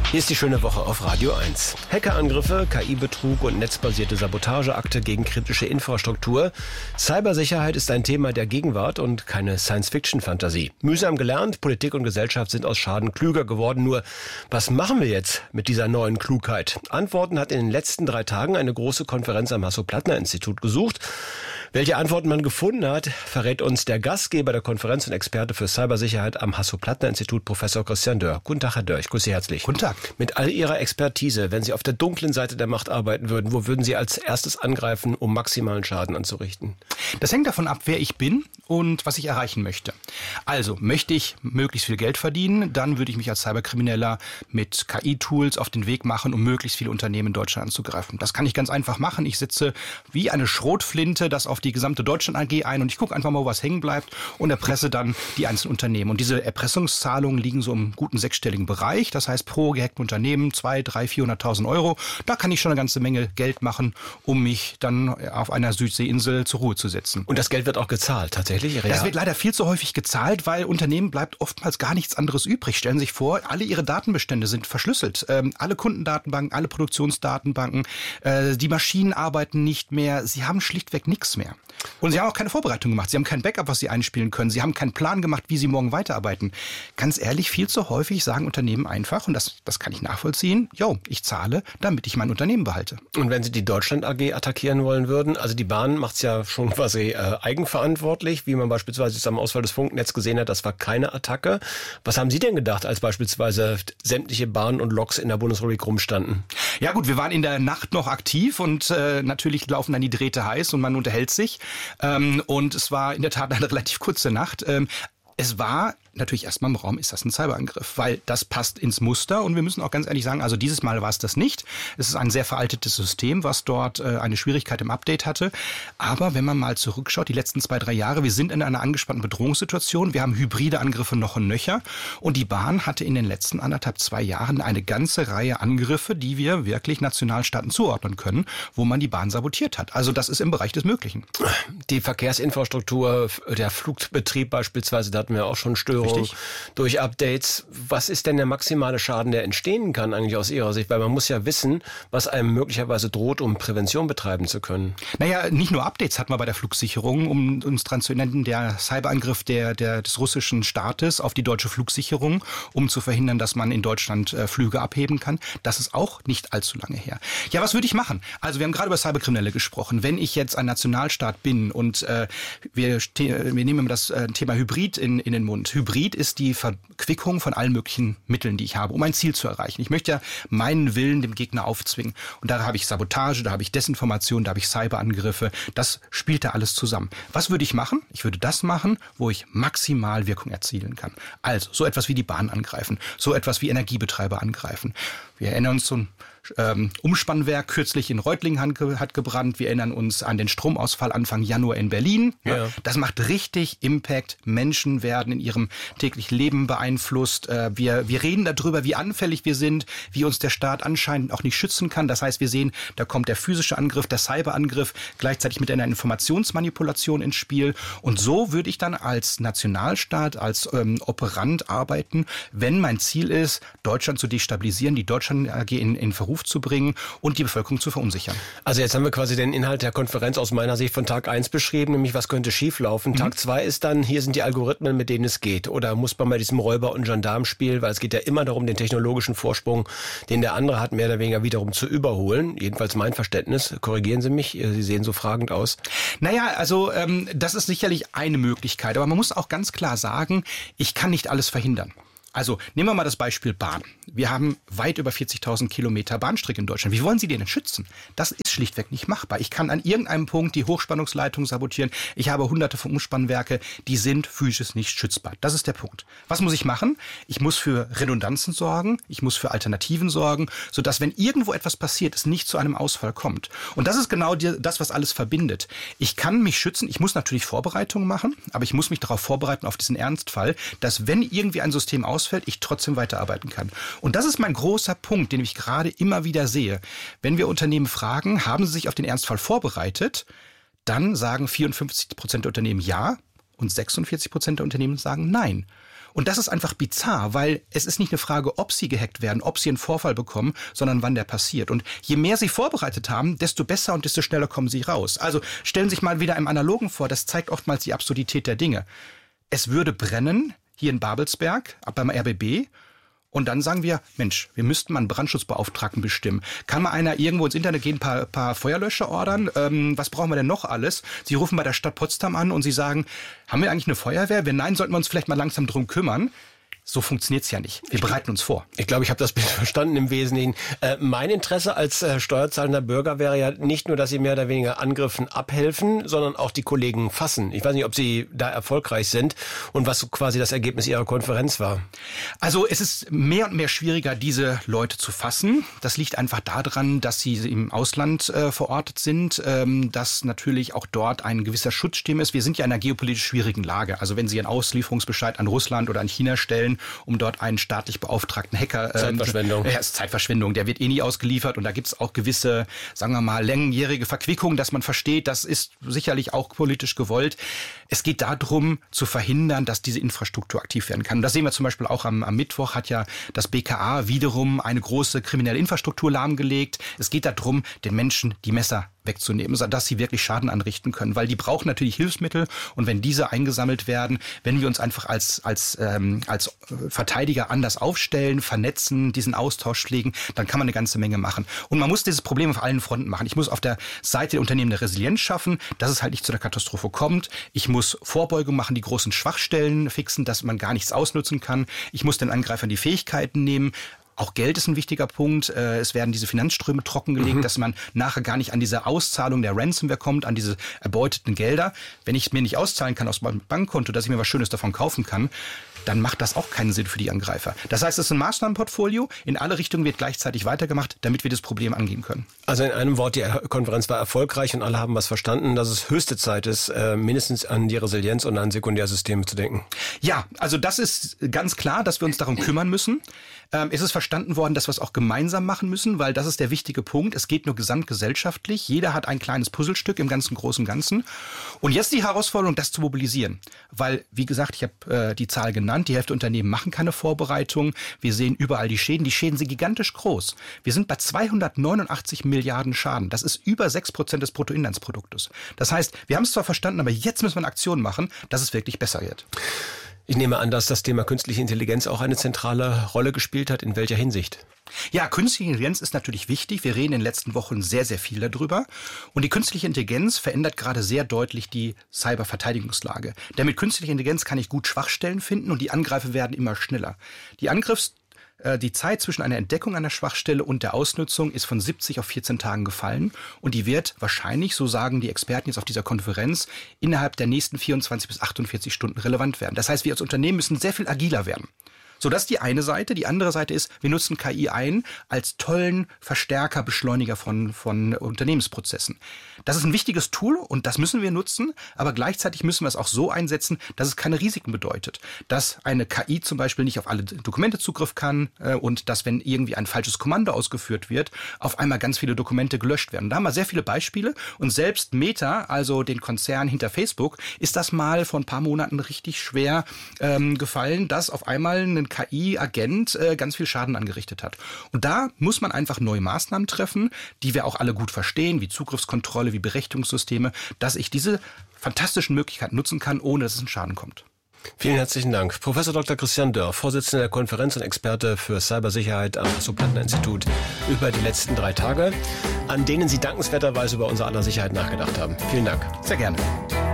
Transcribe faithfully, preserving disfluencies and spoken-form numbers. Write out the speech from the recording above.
Hier ist die schöne Woche auf Radio eins. Hackerangriffe, K I-Betrug und netzbasierte Sabotageakte gegen kritische Infrastruktur. Cybersicherheit ist ein Thema der Gegenwart und keine Science-Fiction-Fantasie. Mühsam gelernt, Politik und Gesellschaft sind aus Schaden klüger geworden. Nur, was machen wir jetzt mit dieser neuen Klugheit? Antworten hat in den letzten drei Tagen eine große Konferenz am Hasso-Plattner-Institut gesucht. Welche Antworten man gefunden hat, verrät uns der Gastgeber der Konferenz und Experte für Cybersicherheit am Hasso-Plattner-Institut, Professor Christian Dörr. Guten Tag, Herr Dörr, ich grüße Sie herzlich. Guten Tag. Mit all Ihrer Expertise, wenn Sie auf der dunklen Seite der Macht arbeiten würden, wo würden Sie als erstes angreifen, um maximalen Schaden anzurichten? Das hängt davon ab, wer ich bin und was ich erreichen möchte. Also, möchte ich möglichst viel Geld verdienen, dann würde ich mich als Cyberkrimineller mit K I-Tools auf den Weg machen, um möglichst viele Unternehmen in Deutschland anzugreifen. Das kann ich ganz einfach machen. Ich sitze wie eine Schrotflinte das auf die gesamte Deutschland A G ein und ich gucke einfach mal, wo was hängen bleibt und erpresse dann die einzelnen Unternehmen. Und diese Erpressungszahlungen liegen so im guten sechsstelligen Bereich. Das heißt, pro gehackten Unternehmen zwei, drei, vierhunderttausend Euro. Da kann ich schon eine ganze Menge Geld machen, um mich dann auf einer Südseeinsel zur Ruhe zu setzen. Und das Geld wird auch gezahlt, tatsächlich? Real? Das wird leider viel zu häufig gezahlt, weil Unternehmen bleibt oftmals gar nichts anderes übrig. Stellen Sie sich vor, alle Ihre Datenbestände sind verschlüsselt. Ähm, alle Kundendatenbanken, alle Produktionsdatenbanken, äh, die Maschinen arbeiten nicht mehr. Sie haben schlichtweg nichts mehr. Und Sie haben auch keine Vorbereitung gemacht. Sie haben kein Backup, was Sie einspielen können. Sie haben keinen Plan gemacht, wie Sie morgen weiterarbeiten. Ganz ehrlich, viel zu häufig sagen Unternehmen einfach, und das, das kann ich nachvollziehen, jo, ich zahle, damit ich mein Unternehmen behalte. Und wenn Sie die Deutschland A G attackieren wollen würden, also die Bahn macht es ja schon quasi äh, eigenverantwortlich, wie man beispielsweise jetzt am Ausfall des Funknetz gesehen hat, das war keine Attacke. Was haben Sie denn gedacht, als beispielsweise sämtliche Bahnen und Loks in der Bundesrepublik rumstanden? Ja gut, wir waren in der Nacht noch aktiv und äh, natürlich laufen dann die Drähte heiß und man unterhält sich. Ähm, und es war in der Tat eine relativ kurze Nacht. Ähm, es war natürlich erstmal im Raum, ist das ein Cyberangriff, weil das passt ins Muster und wir müssen auch ganz ehrlich sagen, also dieses Mal war es das nicht. Es ist ein sehr veraltetes System, was dort äh, eine Schwierigkeit im Update hatte. Aber wenn man mal zurückschaut, die letzten zwei, drei Jahre, wir sind in einer angespannten Bedrohungssituation, wir haben hybride Angriffe noch und nöcher und die Bahn hatte in den letzten anderthalb, zwei Jahren eine ganze Reihe Angriffe, die wir wirklich Nationalstaaten zuordnen können, wo man die Bahn sabotiert hat. Also das ist im Bereich des Möglichen. Die Verkehrsinfrastruktur, der Flugbetrieb beispielsweise, da hatten wir auch schon Störungen. Richtig. Durch Updates. Was ist denn der maximale Schaden, der entstehen kann eigentlich aus Ihrer Sicht? Weil man muss ja wissen, was einem möglicherweise droht, um Prävention betreiben zu können. Naja, nicht nur Updates hatten wir bei der Flugsicherung, um uns dran zu erinnern, der Cyberangriff der, der, des russischen Staates auf die deutsche Flugsicherung, um zu verhindern, dass man in Deutschland äh, Flüge abheben kann. Das ist auch nicht allzu lange her. Ja, was würde ich machen? Also wir haben gerade über Cyberkriminelle gesprochen. Wenn ich jetzt ein Nationalstaat bin und äh, wir, wir nehmen das äh, Thema Hybrid in, in den Mund. Hybrid ist die Verquickung von allen möglichen Mitteln, die ich habe, um ein Ziel zu erreichen. Ich möchte ja meinen Willen dem Gegner aufzwingen. Und da habe ich Sabotage, da habe ich Desinformation, da habe ich Cyberangriffe. Das spielt da alles zusammen. Was würde ich machen? Ich würde das machen, wo ich maximal Wirkung erzielen kann. Also so etwas wie die Bahn angreifen, so etwas wie Energiebetreiber angreifen. Wir erinnern uns so ein ähm, Umspannwerk kürzlich in Reutlingen hat, ge- hat gebrannt. Wir erinnern uns an den Stromausfall Anfang Januar in Berlin. Ja. Das macht richtig Impact. Menschen werden in ihrem täglichen Leben beeinflusst. Äh, wir, wir reden darüber, wie anfällig wir sind, wie uns der Staat anscheinend auch nicht schützen kann. Das heißt, wir sehen, da kommt der physische Angriff, der Cyberangriff gleichzeitig mit einer Informationsmanipulation ins Spiel. Und so würde ich dann als Nationalstaat, als ähm, Operant arbeiten, wenn mein Ziel ist, Deutschland zu destabilisieren, die Deutschland A G in, in Verruf zu bringen und die Bevölkerung zu verunsichern. Also jetzt haben wir quasi den Inhalt der Konferenz aus meiner Sicht von Tag eins beschrieben, nämlich was könnte schieflaufen. Mhm. Tag zwei ist dann, hier sind die Algorithmen, mit denen es geht. Oder muss man bei diesem Räuber- und Gendarmspiel, weil es geht ja immer darum, den technologischen Vorsprung, den der andere hat, mehr oder weniger wiederum zu überholen. Jedenfalls mein Verständnis. Korrigieren Sie mich, Sie sehen so fragend aus. Naja, also ähm, das ist sicherlich eine Möglichkeit. Aber man muss auch ganz klar sagen, ich kann nicht alles verhindern. Also nehmen wir mal das Beispiel Bahn. Wir haben weit über vierzigtausend Kilometer Bahnstrecke in Deutschland. Wie wollen Sie den denn schützen? Das ist schlichtweg nicht machbar. Ich kann an irgendeinem Punkt die Hochspannungsleitung sabotieren. Ich habe hunderte von Umspannwerke, die sind physisch nicht schützbar. Das ist der Punkt. Was muss ich machen? Ich muss für Redundanzen sorgen, ich muss für Alternativen sorgen, sodass, wenn irgendwo etwas passiert, es nicht zu einem Ausfall kommt. Und das ist genau die, das, was alles verbindet. Ich kann mich schützen, ich muss natürlich Vorbereitungen machen, aber ich muss mich darauf vorbereiten, auf diesen Ernstfall, dass, wenn irgendwie ein System ausfällt, ich trotzdem weiterarbeiten kann. Und das ist mein großer Punkt, den ich gerade immer wieder sehe. Wenn wir Unternehmen fragen, haben sie sich auf den Ernstfall vorbereitet, dann sagen vierundfünfzig Prozent der Unternehmen ja und sechsundvierzig Prozent der Unternehmen sagen nein. Und das ist einfach bizarr, weil es ist nicht eine Frage, ob sie gehackt werden, ob sie einen Vorfall bekommen, sondern wann der passiert. Und je mehr sie vorbereitet haben, desto besser und desto schneller kommen sie raus. Also stellen Sie sich mal wieder im Analogen vor, das zeigt oftmals die Absurdität der Dinge. Es würde brennen, hier in Babelsberg, beim R B B, und dann sagen wir, Mensch, wir müssten mal einen Brandschutzbeauftragten bestimmen. Kann mal einer irgendwo ins Internet gehen, ein paar, paar Feuerlöscher ordern? Ähm, was brauchen wir denn noch alles? Sie rufen bei der Stadt Potsdam an und Sie sagen, haben wir eigentlich eine Feuerwehr? Wenn nein, sollten wir uns vielleicht mal langsam drum kümmern. So funktioniert's ja nicht. Wir bereiten uns vor. Ich glaube, ich habe das Bild verstanden im Wesentlichen. Äh, mein Interesse als äh, steuerzahlender Bürger wäre ja nicht nur, dass Sie mehr oder weniger Angriffen abhelfen, sondern auch die Kollegen fassen. Ich weiß nicht, ob Sie da erfolgreich sind und was so quasi das Ergebnis Ihrer Konferenz war. Also es ist mehr und mehr schwieriger, diese Leute zu fassen. Das liegt einfach daran, dass sie im Ausland äh, verortet sind, ähm, dass natürlich auch dort ein gewisser Schutzsystem ist. Wir sind ja in einer geopolitisch schwierigen Lage. Also wenn Sie einen Auslieferungsbescheid an Russland oder an China stellen, um dort einen staatlich beauftragten Hacker... Zeitverschwendung. Ja, ist Zeitverschwendung. Der wird eh nie ausgeliefert und da gibt es auch gewisse, sagen wir mal, längenjährige Verquickungen, dass man versteht, das ist sicherlich auch politisch gewollt. Es geht darum, zu verhindern, dass diese Infrastruktur aktiv werden kann. Und das sehen wir zum Beispiel auch am, am Mittwoch, hat ja das B K A wiederum eine große kriminelle Infrastruktur lahmgelegt. Es geht darum, den Menschen die Messer wegzunehmen, sodass sie wirklich Schaden anrichten können, weil die brauchen natürlich Hilfsmittel und wenn diese eingesammelt werden, wenn wir uns einfach als als ähm, als Verteidiger anders aufstellen, vernetzen, diesen Austausch pflegen, dann kann man eine ganze Menge machen. Und man muss dieses Problem auf allen Fronten machen. Ich muss auf der Seite der Unternehmen eine Resilienz schaffen, dass es halt nicht zu einer Katastrophe kommt. Ich muss Vorbeugung machen, die großen Schwachstellen fixen, dass man gar nichts ausnutzen kann. Ich muss den Angreifern die Fähigkeiten nehmen. Auch Geld ist ein wichtiger Punkt. Es werden diese Finanzströme trockengelegt, mhm. dass man nachher gar nicht an diese Auszahlung der Ransomware kommt, an diese erbeuteten Gelder. Wenn ich es mir nicht auszahlen kann aus meinem Bankkonto, dass ich mir was Schönes davon kaufen kann, dann macht das auch keinen Sinn für die Angreifer. Das heißt, es ist ein Maßnahmenportfolio. In alle Richtungen wird gleichzeitig weitergemacht, damit wir das Problem angehen können. Also in einem Wort, die Konferenz war erfolgreich und alle haben was verstanden, dass es höchste Zeit ist, äh, mindestens an die Resilienz und an Sekundärsysteme zu denken. Ja, also das ist ganz klar, dass wir uns darum kümmern müssen. Ähm, es ist verstanden worden, dass wir es auch gemeinsam machen müssen, weil das ist der wichtige Punkt. Es geht nur gesamtgesellschaftlich. Jeder hat ein kleines Puzzlestück im ganzen großen Ganzen. Und jetzt die Herausforderung, das zu mobilisieren. Weil, wie gesagt, ich habe äh, die Zahl genannt, die Hälfte der Unternehmen machen keine Vorbereitung. Wir sehen überall die Schäden. Die Schäden sind gigantisch groß. Wir sind bei zweihundertneunundachtzig Milliarden Schaden. Das ist über sechs Prozent des Bruttoinlandsproduktes. Das heißt, wir haben es zwar verstanden, aber jetzt müssen wir eine Aktion machen, dass es wirklich besser wird. Ich nehme an, dass das Thema künstliche Intelligenz auch eine zentrale Rolle gespielt hat. In welcher Hinsicht? Ja, künstliche Intelligenz ist natürlich wichtig. Wir reden in den letzten Wochen sehr, sehr viel darüber. Und die künstliche Intelligenz verändert gerade sehr deutlich die Cyberverteidigungslage. Denn mit künstlicher Intelligenz kann ich gut Schwachstellen finden und die Angreifer werden immer schneller. Die Angriffs Die Zeit zwischen einer Entdeckung einer Schwachstelle und der Ausnutzung ist von siebzig auf vierzehn Tagen gefallen. Und die wird wahrscheinlich, so sagen die Experten jetzt auf dieser Konferenz, innerhalb der nächsten vierundzwanzig bis achtundvierzig Stunden relevant werden. Das heißt, wir als Unternehmen müssen sehr viel agiler werden. So, das ist die eine Seite. Die andere Seite ist, wir nutzen K I ein als tollen Verstärker, Beschleuniger von, von Unternehmensprozessen. Das ist ein wichtiges Tool und das müssen wir nutzen, aber gleichzeitig müssen wir es auch so einsetzen, dass es keine Risiken bedeutet. Dass eine K I zum Beispiel nicht auf alle Dokumente Zugriff kann äh, und dass, wenn irgendwie ein falsches Kommando ausgeführt wird, auf einmal ganz viele Dokumente gelöscht werden. Da haben wir sehr viele Beispiele und selbst Meta, also den Konzern hinter Facebook, ist das mal vor ein paar Monaten richtig schwer ähm, gefallen, dass auf einmal ein K I-Agent äh, ganz viel Schaden angerichtet hat. Und da muss man einfach neue Maßnahmen treffen, die wir auch alle gut verstehen, wie Zugriffskontrolle, wie Berechtigungssysteme, dass ich diese fantastischen Möglichkeiten nutzen kann, ohne dass es in Schaden kommt. Vielen herzlichen Dank. Professor Doktor Christian Dörr, Vorsitzender der Konferenz und Experte für Cybersicherheit am Hasso-Plattner-Institut über die letzten drei Tage, an denen Sie dankenswerterweise über unser aller Sicherheit nachgedacht haben. Vielen Dank. Sehr gerne.